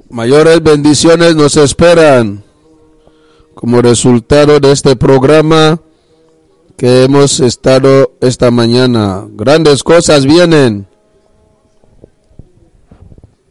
Mayores bendiciones nos esperan como resultado de este programa que hemos estado esta mañana. Grandes cosas vienen.